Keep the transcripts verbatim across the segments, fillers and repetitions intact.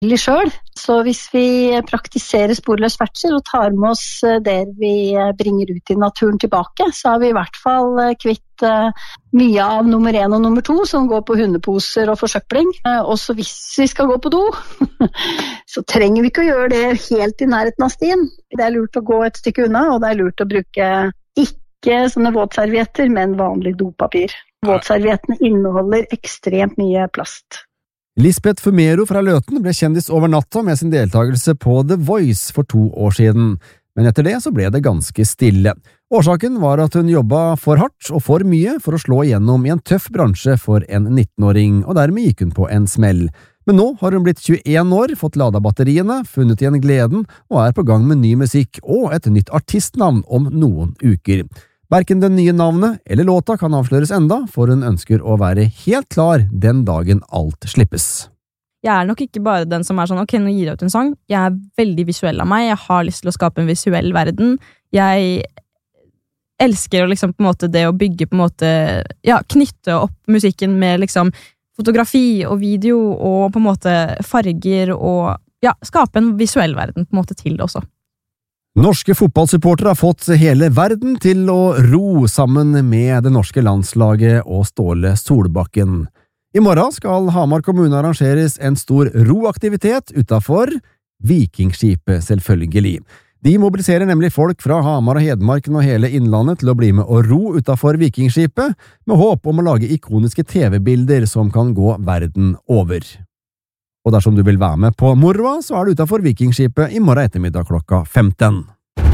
selv. Så hvis vi praktiserer sporløs ferdsel og tar med oss det vi bringer ut i naturen tilbake, så har vi i hvert fall kvitt mye av nummer én og nummer to som går på hundeposer og forsøpling. Også hvis vi skal gå på do, så trenger vi ikke å gjøre det helt i nærheten av stien. Det er lurt å gå et stykke unna, og det er lurt å bruke ikke sånne våtservietter, men vanlig dopapir. Våtserviettene inneholder ekstremt mye plast. Lisbeth Fumero fra Løten ble kjendis over natta med sin deltakelse på The Voice for to år siden. Men etter det så ble det ganske stille. Årsaken var at hun jobbet for hardt og for mye for å slå igjennom i en tøff bransje for en nittenåring, og dermed gikk hun på en smell. Men nå har hun blitt tjueen år, fått ladet batteriene, funnet igjen gleden, og er på gang med ny musikk og et nytt artistnavn om noen uker. Hverken det nye navnet eller låta kan avsløres enda, for hun ønsker å være helt klar den dagen alt slippes. Jeg er nok ikke bare den som er sånn, ok, nå gir jeg ut en sang. Jeg er veldig visuell av meg, jeg har lyst til å skape en visuell verden. Jeg elsker å liksom på en måte det å bygge på en måte, ja, knytte opp musikken med liksom fotografi og video og på en måte farger og ja, skape en visuell verden på en måte til det også. Norske fotballsupportere har fått hele verden til å ro sammen med det norske landslaget og Ståle Solbakken. I morgen skal Hamar kommune arrangeres en stor roaktivitet utenfor Vikingskipet, selvfølgelig. De mobiliserer nemlig folk fra Hamar og Hedmarken og hele innlandet til å bli med å ro utenfor Vikingskipet, med håp om å lage ikoniske T V-bilder som kan gå verden over. Og dersom du vil være med på moroa, så er du utenfor Vikingskipet i morgen ettermiddag klokka femten.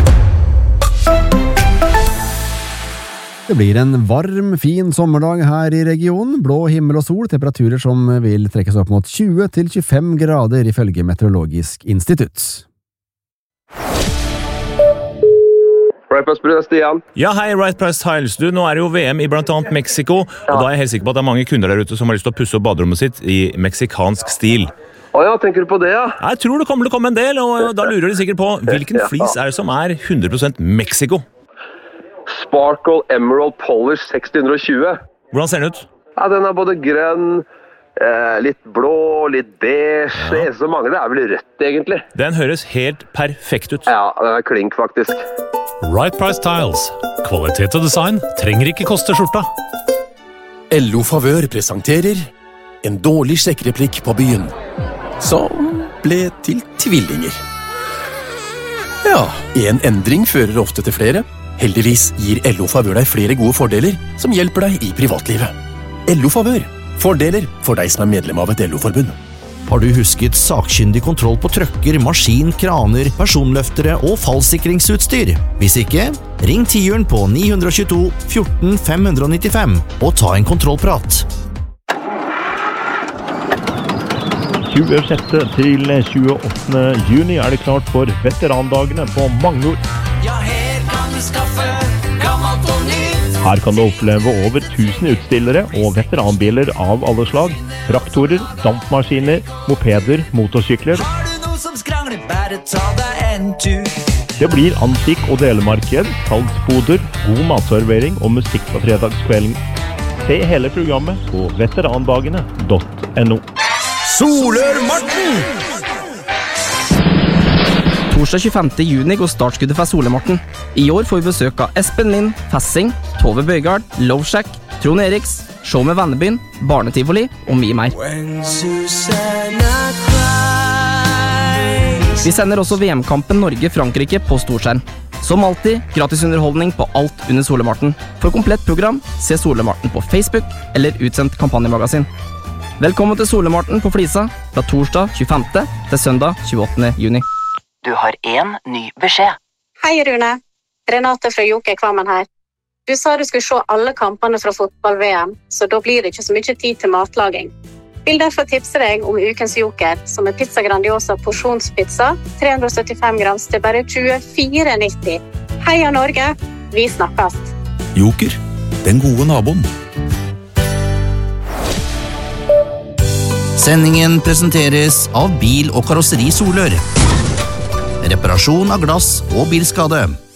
Det blir en varm, fin sommerdag her i regionen, blå himmel og sol, temperaturer som vil trekkes opp mot tjue til tjuefem grader ifølge Meteorologisk institutt. Right Price Tiles, Stian. Ja, hei, Right Price Tiles. Du, nå er det jo V M i blant annet Mexico, og da er jeg helt sikker på at det er mange kunder der ute som har lyst til å pusse opp baderommet sitt i meksikansk stil. Å ja, tenker du på det, ja? Jeg tror det kommer til å komme en del, og da lurer de sikkert på hvilken flis er det som er hundre prosent Mexico? Sparkle Emerald Polish seks hundre og tjue. Hvordan ser den ut? Ja, den er både grønn, eh, litt blå, litt beige. Ja. Det eneste som mangler er vel rødt, egentlig. Den høres helt perfekt ut. Ja, den er klink, faktisk. Right Price Tiles. Kvalitet og design trenger ikke koste skjorta. L O Favør presenterer en dårlig sjekkereplikk på byen, som ble til tvillinger. Ja, en endring fører ofte til flere. Heldigvis gir L O Favør deg flere gode fordeler som hjelper deg i privatlivet. L O Favør. Fordeler for deg som er medlem av et L O-forbund. Har du husket sakkyndig kontroll på trøkker, maskin, kraner, personløftere og fallsikringsutstyr? Hvis ikke, ring tiuren på ni to to fjorten fem nittifem og ta en kontrollprat. tjuesjette til tjueåttende juni er det klart for veterandagene på Magnor. Ja, her kan du skaffe gammelt og nytt. Her kan du oppleve over tusen utstillere og veteranbiler av alle slag. Traktorer, dampmaskiner, mopeder, motorsykler. Har du noe som skrangler, bare ta deg en tur. Det blir antikk- og delemarked, salgsboder, god matservering og musikk på fredagskvelden. Se hele programmet på veterandagene punktum no. Solør-Morten! Torsdag tjuefemte juni går startskuddet for Solør-Morten. I år får vi besøk av Espen Lind, Fassing, Tove Bøygard, Loveshack, Trond Eriks, Show med Vennebyen, Barnetivoli og mye mer. Vi sender også V M-kampen Norge-Frankrike på storskjerm. Som alltid, gratis underholdning på alt under Solør-Morten. For komplett program, se Solør-Morten på Facebook eller utsendt kampanjemagasin. Velkommen til Solør-Morten på Flisa, fra torsdag tjuefemte til søndag tjueåttende juni. Du har en ny beskjed. Hei Rune, Renate fra Joker Kvammen her. Du sa du skulle se alle kampene fra fotball-V M, så da blir det ikke så mye tid til matlaging. Vil derfor tipse deg om ukens Joker, som er pizza grandiosa porsjonspizza, tre hundre og syttifem grams til bare tjuefire nitti. Heia Norge, vi snakkes. Joker, den gode naboen. Sendingen presenteres av Bil- og Karosseri Solør. Reparasjon av glass og bilskade.